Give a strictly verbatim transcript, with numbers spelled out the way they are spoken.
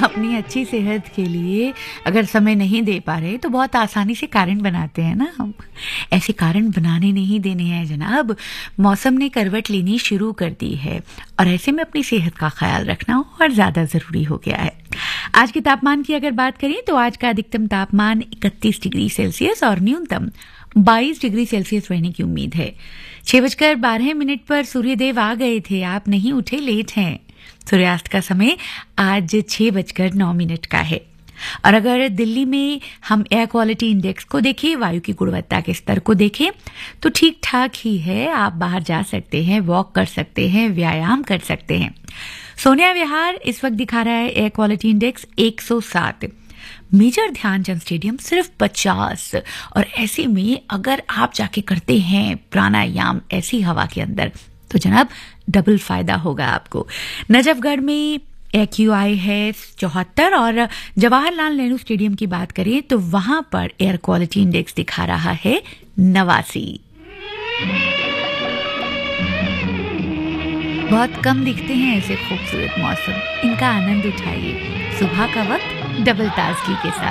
अपनी अच्छी सेहत के लिए अगर समय नहीं दे पा रहे तो बहुत आसानी से कारण बनाते हैं ना हम। ऐसे कारण बनाने नहीं देने हैं जनाब। मौसम ने करवट लेनी शुरू कर दी है और ऐसे में अपनी सेहत का ख्याल रखना और ज़्यादा ज़रूरी हो गया है। आज के तापमान की अगर बात करें तो आज का अधिकतम तापमान इकतीस डिग्री सेल्सियस और न्यूनतम बाईस डिग्री सेल्सियस रहने की उम्मीद है। छह बजकर बारह मिनट पर सूर्यदेव आ गए थे, आप नहीं उठे, लेट हैं। सूर्यास्त का समय आज छह बजकर नौ मिनट का है। और अगर दिल्ली में हम एयर क्वालिटी इंडेक्स को देखें, वायु की गुणवत्ता के स्तर को देखें तो ठीक ठाक ही है। आप बाहर जा सकते हैं, वॉक कर सकते हैं, व्यायाम कर सकते हैं। सोनिया विहार इस वक्त दिखा रहा है एयर क्वालिटी इंडेक्स एक सौ सात, मेजर ध्यानचंद स्टेडियम सिर्फ पचास। और ऐसे में अगर आप जाके करते हैं प्राणायाम ऐसी हवा के अंदर तो जनाब डबल फायदा होगा आपको। नजफगढ़ में एक्यूआई है चौहत्तर और जवाहरलाल नेहरू स्टेडियम की बात करें तो वहां पर एयर क्वालिटी इंडेक्स दिखा रहा है नवासी। बहुत कम दिखते हैं ऐसे खूबसूरत मौसम, इनका आनंद उठाइए। सुबह का वक्त डबल ताजगी के साथ।